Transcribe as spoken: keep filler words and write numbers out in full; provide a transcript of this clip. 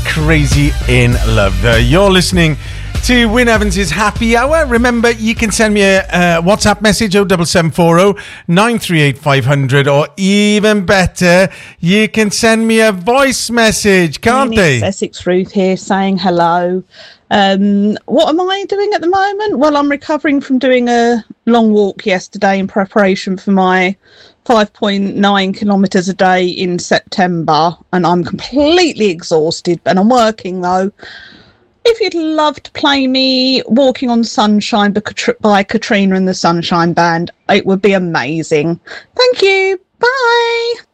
Crazy in Love. Uh, you're listening to Wyn Evans' Happy Hour. Remember, you can send me a uh, WhatsApp message, oh seven seven four oh nine three eight five hundred, or even better, you can send me a voice message, can't they? Essex Ruth here saying hello. Um, what am I doing at the moment? Well, I'm recovering from doing a long walk yesterday in preparation for my five point nine kilometres a day in September, and I'm completely exhausted, and I'm working though. If you'd love to play me Walking on Sunshine by Katrina and the Sunshine Band, it would be amazing. Thank you. Bye.